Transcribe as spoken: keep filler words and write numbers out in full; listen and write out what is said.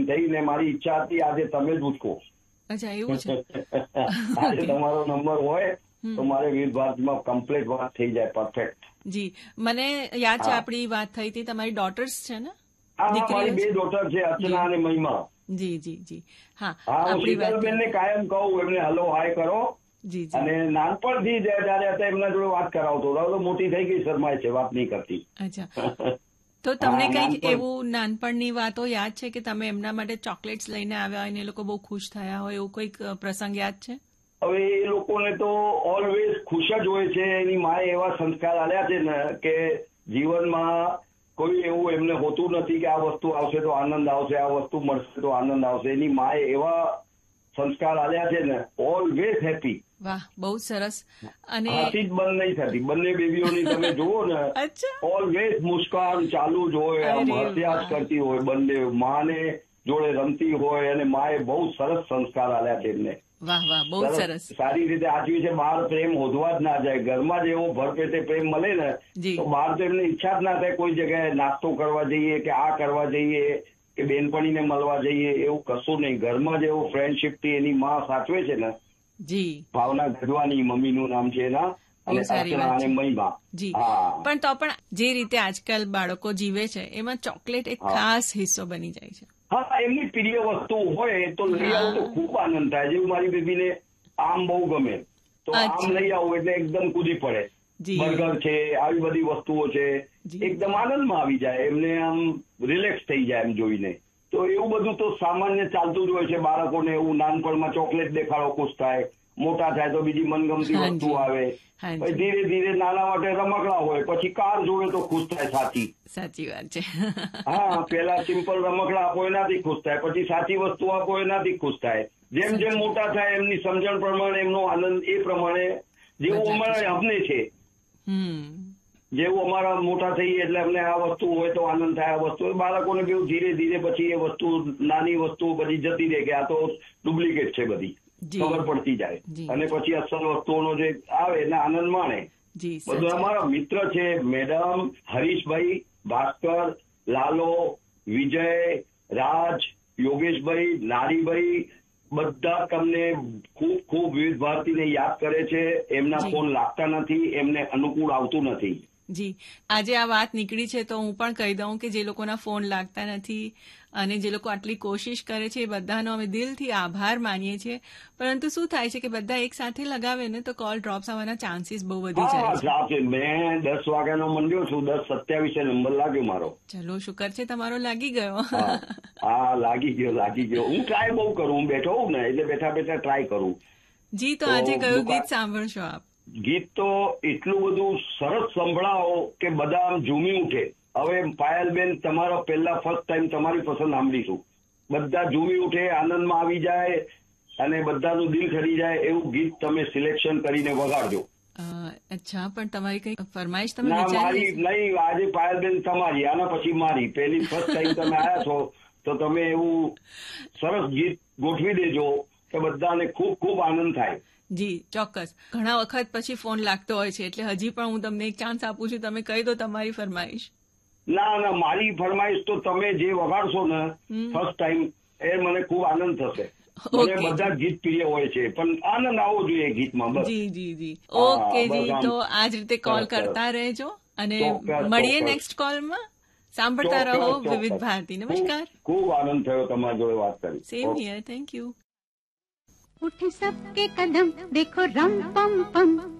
એમ થઈ ને મારી ઈચ્છા હતી આજે તમે જ ઉઠકો. અચ્છા, એવું છે. આજે તમારો નંબર હોય તો મારે વિવિધ ભારતીમાં કમ્પ્લીટ વાત થઈ જાય, પરફેક્ટ. જી, મને યાદ છે આપણી વાત થઈ હતી. તમારી ડોટર્સ છે ને? હા, મારી બે ડોટર છે, અર્ચના અને મહિમા. જી જી જી. હા, હું શીતલબેન ને કાયમ કહું એમને હલો હાય કરો. જી. અને નાનપણથી જયારે હતા એમના જોડે વાત કરાવતો હતો. મોટી થઈ ગઈ, શરમાય છે, વાત નહીં કરતી. અચ્છા, તો તમને કઈક એવું નાનપણની વાતો યાદ છે કે તમે એમના માટે ચોકલેટ્સ લઈને આવ્યા હોય ને એ લોકો બહુ ખુશ થયા હોય, એવું કોઈક પ્રસંગ યાદ છે? હવે એ લોકોને તો ઓલવેઝ ખુશ જ હોય છે. એની માએ એવા સંસ્કાર આલ્યા છે ને કે જીવનમાં કોઈ એવું એમને હોતું નથી કે આ વસ્તુ આવશે તો આનંદ આવશે, આ વસ્તુ મળશે તો આનંદ આવશે. એની માએ એવા સંસ્કાર આલ્યા છે ને, ઓલવેઝ હેપી. વાહ, બહુ સરસ. અને હાથી જ બંધ નહીં થતી. બંને બેબીઓની તમે જુઓ ને, ઓલવેઝ મુસ્કાન ચાલુ જ હોય, આમ હસ્યા જ કરતી હોય. બંને માને જોડે રમતી હોય અને માએ બહુ સરસ સંસ્કાર આલ્યા છે એમને. વાહ વાહ, બહુ સરસ. સારી રીતે આચવી છે. બહાર પ્રેમ હોદવા જ ના જાય. ઘરમાં જ એવો ભરપેટે પ્રેમ મળે ને તો બહાર તો એમને ઈચ્છા જ ના થાય કોઈ જગ્યાએ નાસ્તો કરવા જઈએ કે આ કરવા જઈએ કે બેનપણીને મળવા જઈએ, એવું કશું નહીં. ઘરમાં જ એવો ફ્રેન્ડશીપ થી એની માં સાચવે છે ને. જી. ભાવના ગઢવાની મમ્મીનું નામ છે એના, અને અર્ચના અને મહિમા. જી. પણ તો પણ જે રીતે આજકાલ બાળકો જીવે છે એમાં ચોકલેટ એક ખાસ હિસ્સો બની જાય છે. હા, એમની પ્રિય વસ્તુ હોય તો લઈ આવું તો ખૂબ આનંદ થાય. જેવું મારી બેબીને આમ બહુ ગમે તો આમ લઈ આવું એટલે એકદમ કૂદી પડે. બર્ગર છે, આવી બધી વસ્તુઓ છે, એકદમ આનંદમાં આવી જાય. એમને આમ રિલેક્સ થઈ જાય એમ જોઈને. તો એવું બધું તો સામાન્ય ચાલતું જ હોય છે બાળકોને. એવું નાનપણમાં ચોકલેટ દેખાડો ખુશ થાય, મોટા થાય તો બીજી મનગમતી વસ્તુ આવે, પછી ધીરે ધીરે નાના માટે રમકડા હોય, પછી કાર જોડે તો ખુશ થાય. સાચી સાચી વાત છે. હા, પેલા સિમ્પલ રમકડા આપો એનાથી ખુશ થાય, પછી સાચી વસ્તુ આપો એનાથી ખુશ થાય. જેમ જેમ મોટા થાય એમની સમજણ પ્રમાણે એમનો આનંદ એ પ્રમાણે, જેવું અમારે અમને છે, જેવું અમારા મોટા થઈએ એટલે અમને આ વસ્તુ હોય તો આનંદ થાય. આ વસ્તુ બાળકોને કેવું ધીરે ધીરે પછી એ વસ્તુ, નાની વસ્તુ બધી જતી રહે કે આ તો ડુપ્લિકેટ છે, બધી ખબર પડતી જાય. અને પછી અસલ વસ્તુઓનો જે આવે એટલે આનંદ માણે. બધું અમારા મિત્ર છે, મેડમ, હરીશભાઈ, ભાસ્કર, લાલો, વિજય, રાજ, યોગેશભાઈ, નારીભાઈ, બધા તમને ખૂબ ખૂબ વિવિધ ભારતીને યાદ કરે છે. એમના ફોન લાગતા નથી, એમને અનુકૂળ આવતું નથી. જી, આજે આ વાત નીકળી છે તો હું પણ કહી દઉં કે જે લોકોના ફોન લાગતા નથી અને જે લોકો આટલી કોશિશ કરે છે એ બધાનો અમે દિલથી આભાર માનીએ છીએ. પરંતુ શું થાય છે કે બધા એક સાથે લગાવે ને તો કોલ ડ્રોપ આવવાના ચાન્સીસ બહુ વધી જાય છે. મેં દસ વાગ્યાનો મંડ્યો છું, દસ સત્યાવીસે નંબર લાગ્યો મારો. ચલો, શુકર છે તમારો લાગી ગયો. હા, લાગી ગયો લાગી ગયો. હું ટ્રાય બહુ કરું. હું બેઠો હોઉં ને એટલે બેઠા બેઠા ટ્રાય કરું. જી, તો આજે કયું ગીત સાંભળશો આપ? ગીત તો એટલું બધું સરસ સંભળાવો કે બધા આમ ઝૂમી ઉઠે. હવે પાયલબેન, તમારો પહેલા ફર્સ્ટ ટાઈમ તમારી પસંદ સાંભળીશું. બધા ઝૂમી ઉઠે, આનંદમાં આવી જાય અને બધાનું દિલ ઠરી જાય એવું ગીત તમે સિલેક્શન કરીને વગાડજો. અચ્છા, પણ તમારી કઈ ફરમાઈશ તમે? ના, મારી નહીં. આજે પાયલબેન તમારી, આના પછી મારી. પહેલી ફર્સ્ટ ટાઈમ તમે આવ્યા છો તો તમે એવું સરસ ગીત ગોઠવી દેજો કે બધાને ખૂબ ખૂબ આનંદ થાય. જી, ચોક્કસ. ઘણા વખત પછી ફોન લાગતો હોય છે એટલે હજી પણ હું તમને એક ચાન્સ આપું છું. તમે કહી દો તમારી ફરમાઈશ. ના ના, મારી ફરમાઈશ તો તમે જે વગાડશો ને ફર્સ્ટ ટાઈમ, એ મને ખૂબ આનંદ થશે. મને બધા ગીત પ્રિય હોય છે પણ આનંદ આવવો જોઈએ ગીતમાં. બસ. જી જી જી. ઓકે જી, તો આ જ રીતે કોલ કરતા રહેજો અને મળીએ નેક્સ્ટ કોલમાં. સાંભળતા રહો વિવિધ ભારતી. નમસ્કાર. ખૂબ આનંદ થયો તમારી જોડે વાત કરી. Same here. Thank you. उठे सबके कदम देखो रम पम पम